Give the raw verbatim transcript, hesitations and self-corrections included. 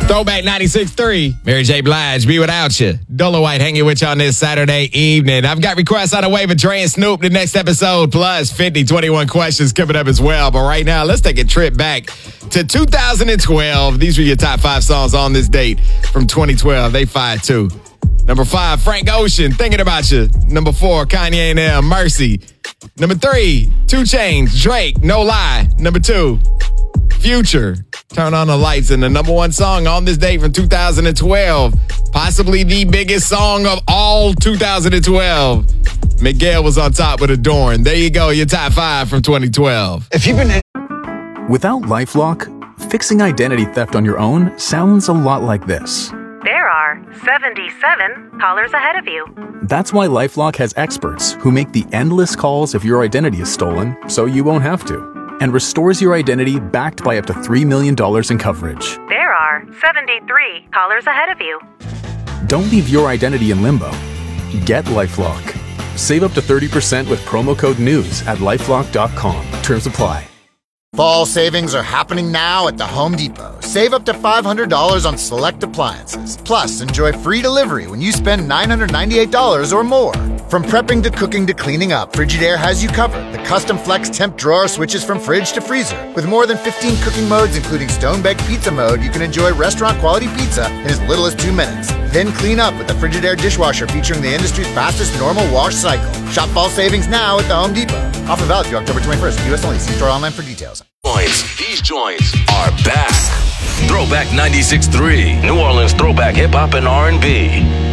Throwback ninety-six point three. Mary J. Blige, Be Without You. Dolo White hanging with you on this Saturday evening. I've got requests on the way for Dre and Snoop the next episode, plus fifty twenty-one questions coming up as well. But right now, let's take a trip back to two thousand twelve. These were your top five songs on this date from twenty twelve. They fired too. Number five, Frank Ocean, Thinking About You. Number four, Kanye and M, Mercy. Number three, two Chainz, Drake, No Lie. Number two, Future, Turn On the Lights. And the number one song on this date from two thousand twelve, possibly the biggest song of all two thousand twelve. Miguel was on top with Adorn. There you go, your top five from twenty twelve. If you've been... Without LifeLock, fixing identity theft on your own sounds a lot like this. There are seventy-seven callers ahead of you. That's why LifeLock has experts who make the endless calls if your identity is stolen, so you won't have to, and restores your identity backed by up to three million dollars in coverage. There are seventy-three callers ahead of you. Don't leave your identity in limbo. Get LifeLock. Save up to thirty percent with promo code NEWS at lifelock dot com. Terms apply. Fall savings are happening now at the Home Depot. Save up to five hundred dollars on select appliances. Plus, enjoy free delivery when you spend nine hundred ninety-eight dollars or more. From prepping to cooking to cleaning up, Frigidaire has you covered. The custom flex temp drawer switches from fridge to freezer. With more than fifteen cooking modes, including stone-baked pizza mode, you can enjoy restaurant-quality pizza in as little as two minutes. Then clean up with the Frigidaire dishwasher featuring the industry's fastest normal wash cycle. Shop fall savings now at the Home Depot. Offer valid through October twenty-first. U S only. See store online for details. Joints. These joints are back. Throwback ninety-six point three. New Orleans throwback hip hop and R and B.